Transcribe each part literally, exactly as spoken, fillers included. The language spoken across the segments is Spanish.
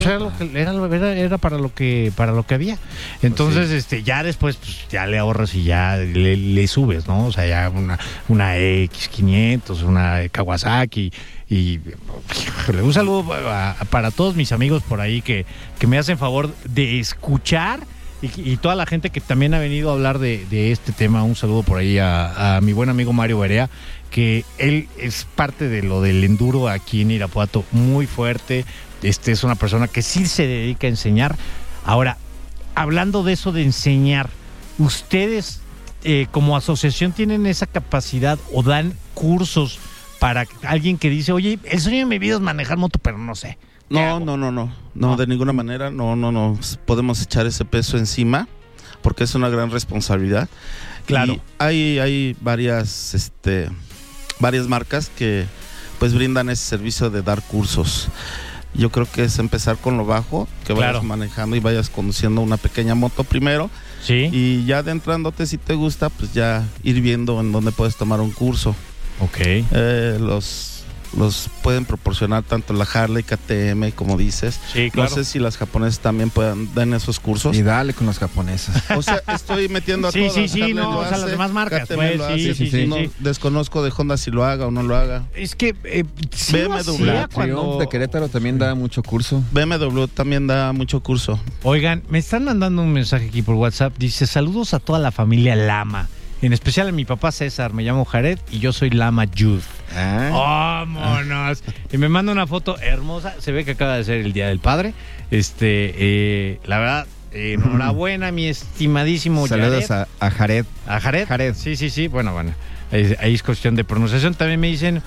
Era, lo que, era, era, era para lo que para lo que había. Entonces, sí. este, ya después pues, ya le ahorras y ya le, le subes, ¿no? O sea, ya una, una equis quinientos, una Kawasaki. Y híjole, un saludo a, a, para todos mis amigos por ahí que, que me hacen favor de escuchar. Y, y toda la gente que también ha venido a hablar de, de este tema. Un saludo por ahí a, a mi buen amigo Mario Berea, que él es parte de lo del enduro aquí en Irapuato, muy fuerte. Este es una persona que sí se dedica a enseñar. Ahora, hablando de eso de enseñar, ¿ustedes eh, como asociación tienen esa capacidad o dan cursos para alguien que dice, oye, el sueño de mi vida es manejar moto, pero no sé? No, no, no, no, no, de ninguna manera, no, no, no, podemos echar ese peso encima, porque es una gran responsabilidad. Claro. Y hay, hay varias, este, varias marcas que pues brindan ese servicio de dar cursos. Yo creo que es empezar con lo bajo, que vayas claro. manejando y vayas conduciendo una pequeña moto primero. Sí. Y ya adentrándote, si te gusta, pues ya ir viendo en dónde puedes tomar un curso. Ok. Eh, los, los pueden proporcionar tanto la Harley, K T M, como dices. Sí, claro. No sé si las japonesas también puedan dar esos cursos. Y dale con las japonesas. O sea, estoy metiendo a sí, todas. Sí, sí, sí, no, o sea, las demás marcas. Pues, sí, sí, sí, sí, sí, no, sí. Desconozco de Honda si lo haga o no lo haga. Es que eh, sí B M W La cuando... Triumph de Querétaro también da mucho curso. B M W también da mucho curso. Oigan, me están mandando un mensaje aquí por WhatsApp. Dice, saludos a toda la familia Lama. En especial a mi papá César, me llamo Jared y yo soy Lama Youth. Ah. ¡Vámonos! Y me manda una foto hermosa. Se ve que acaba de ser el Día del Padre. Este, eh, la verdad, eh, enhorabuena, mi estimadísimo Saludos Jared. a, a Jared. ¿A Jared? Jared. Sí, sí, sí. Bueno, bueno. Ahí, ahí es cuestión de pronunciación. También me dicen,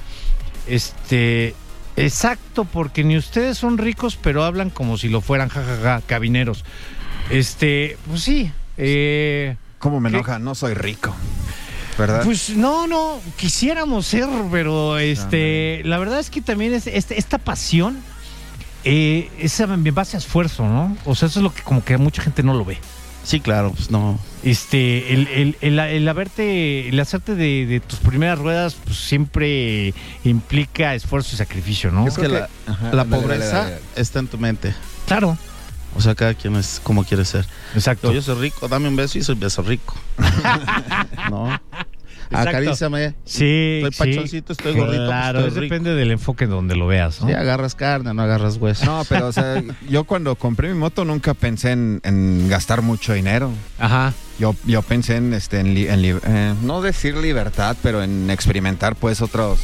este... Exacto, porque ni ustedes son ricos, pero hablan como si lo fueran, jajaja, ja, ja, cabineros. Este, pues sí, eh... ¿Cómo me ¿Qué? enoja? No soy rico, ¿verdad? Pues no, no, quisiéramos ser, pero este, la verdad es que también es, este, esta pasión eh, es en base a esfuerzo, ¿no? O sea, eso es lo que como que mucha gente no lo ve. Sí, claro, pues no. Este, el, el, el, el haberte, el hacerte de, de tus primeras ruedas, pues siempre implica esfuerzo y sacrificio, ¿no? Es que, que la, ajá, la dale, pobreza dale, dale. está en tu mente. Claro. O sea, cada quien es como quiere ser. Exacto. Yo soy rico, dame un beso y soy beso rico. ¿No? Exacto. Acaríciame. Sí. Estoy pachoncito, sí. estoy gordito. Claro, pues estoy depende rico. del enfoque donde lo veas, ¿no? Sí, agarras carne, no agarras hueso. No, pero o sea, yo cuando compré mi moto nunca pensé en, en gastar mucho dinero. Ajá. Yo, yo pensé en, este, en, li, en li, eh, no decir libertad, pero en experimentar pues otros,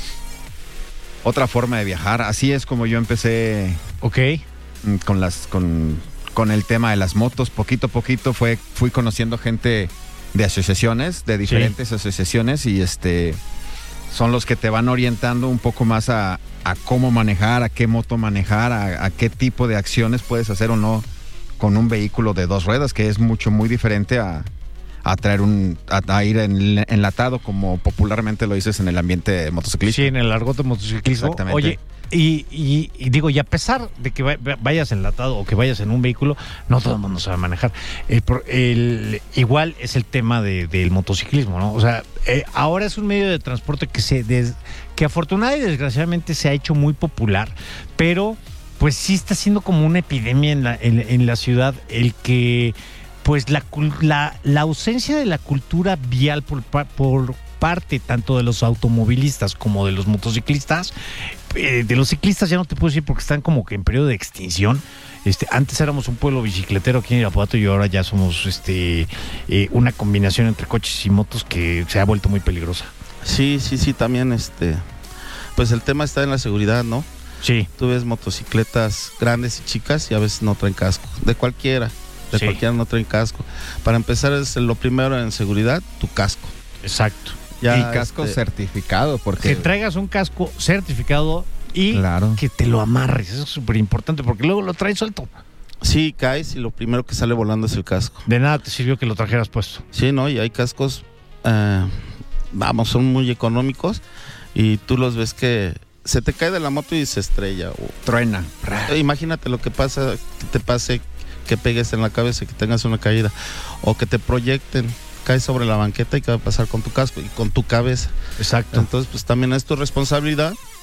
otra forma de viajar. Así es como yo empecé. Ok. Con las, con, con el tema de las motos. Poquito a poquito fue, fui conociendo gente de asociaciones, de diferentes sí. asociaciones, y este son los que te van orientando un poco más a, a cómo manejar, a qué moto manejar, a, a qué tipo de acciones puedes hacer o no con un vehículo de dos ruedas, que es mucho, muy diferente a, a traer un, a, a ir en, enlatado, como popularmente lo dices en el ambiente motociclista. Sí, en el argot de motociclismo. Exactamente. Oye, Y, y, y digo, y a pesar de que vayas enlatado o que vayas en un vehículo, no todo el mundo sabe manejar. El, el, igual es el tema de, del motociclismo, ¿no? O sea, eh, ahora es un medio de transporte que se des, que afortunadamente y desgraciadamente se ha hecho muy popular, pero pues sí está siendo como una epidemia en la, en, en la ciudad el que pues la, la, la ausencia de la cultura vial por, por parte tanto de los automovilistas como de los motociclistas. Eh, de los ciclistas ya no te puedo decir porque están como que en periodo de extinción. Este, antes éramos un pueblo bicicletero aquí en Irapuato y ahora ya somos este eh, una combinación entre coches y motos que se ha vuelto muy peligrosa. Sí, sí, sí, también este, pues el tema está en la seguridad, ¿no? Sí. Tú ves motocicletas grandes y chicas y a veces no traen casco, de cualquiera, de sí. cualquiera no traen casco. Para empezar es lo primero en seguridad, tu casco. Exacto. Ya, y casco este, certificado, porque que traigas un casco certificado y claro. que te lo amarres, eso es súper importante porque luego lo traes suelto. Sí, caes y lo primero que sale volando es el casco. De nada te sirvió que lo trajeras puesto. Sí, no, y hay cascos, eh, vamos, son muy económicos y tú los ves que se te cae de la moto y se estrella o truena. Imagínate lo que pasa, que te pase, que pegues en la cabeza, que tengas una caída o que te proyecten. Caes sobre la banqueta y qué va a pasar con tu casco y con tu cabeza. Exacto. Entonces, pues también es tu responsabilidad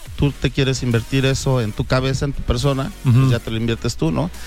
tú te quieres invertir eso en tu cabeza, en tu persona, uh-huh. pues ya te lo inviertes tú, ¿no?